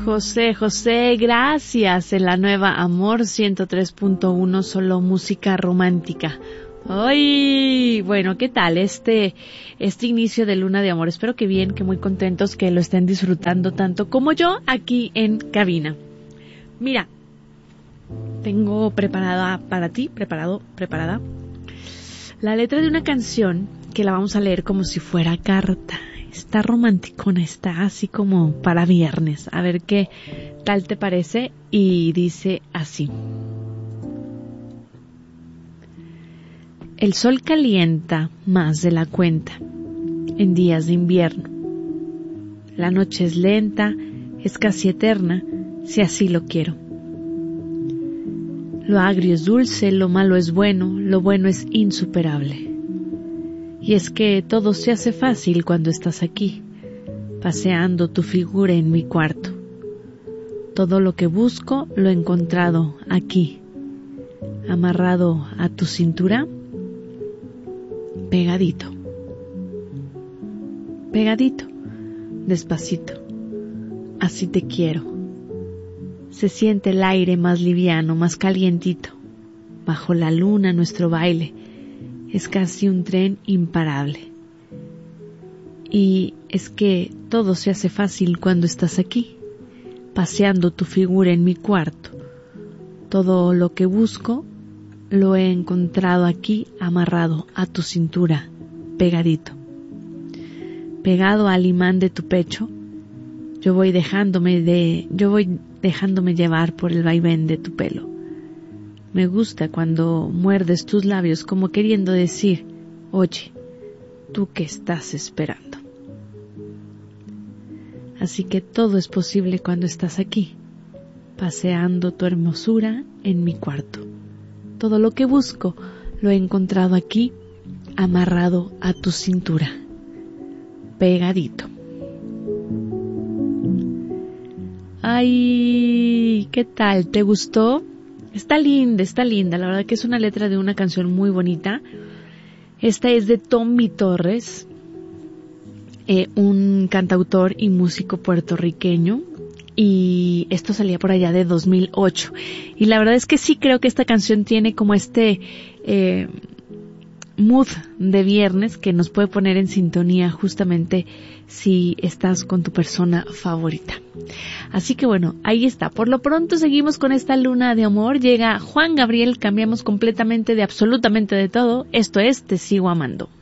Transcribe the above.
José, gracias. En la nueva Amor 103.1, solo música romántica. Ay, bueno, ¿qué tal este inicio de Luna de Amor? Espero que bien, que muy contentos, que lo estén disfrutando tanto como yo aquí en cabina. Mira, tengo preparada para ti, preparada, la letra de una canción que la vamos a leer como si fuera carta. Está romanticona, está así como para viernes. A ver qué tal te parece. Y dice así. El sol calienta más de la cuenta en días de invierno. La noche es lenta, es casi eterna, si así lo quiero. Lo agrio es dulce, lo malo es bueno, lo bueno es insuperable. Y es que todo se hace fácil cuando estás aquí, paseando tu figura en mi cuarto. Todo lo que busco lo he encontrado aquí, amarrado a tu cintura, pegadito, despacito, así te quiero. Se siente el aire más liviano, más calientito, bajo la luna nuestro baile. Es casi un tren imparable. Y es que todo se hace fácil cuando estás aquí, paseando tu figura en mi cuarto. Todo lo que busco lo he encontrado aquí, amarrado a tu cintura, pegadito. Pegado al imán de tu pecho, yo voy dejándome llevar por el vaivén de tu pelo. Me gusta cuando muerdes tus labios como queriendo decir, oye, ¿tú qué estás esperando? Así que todo es posible cuando estás aquí, paseando tu hermosura en mi cuarto. Todo lo que busco lo he encontrado aquí, amarrado a tu cintura, pegadito. Ay, ¿qué tal? ¿Te gustó? Está linda, la verdad que es una letra de una canción muy bonita. Esta es de Tommy Torres, un cantautor y músico puertorriqueño, y esto salía por allá de 2008. Y la verdad es que sí creo que esta canción tiene como este mood de viernes que nos puede poner en sintonía justamente si estás con tu persona favorita. Así que bueno, ahí está. Por lo pronto seguimos con esta Luna de Amor. Llega Juan Gabriel, cambiamos completamente de absolutamente de todo. Esto es Te Sigo Amando.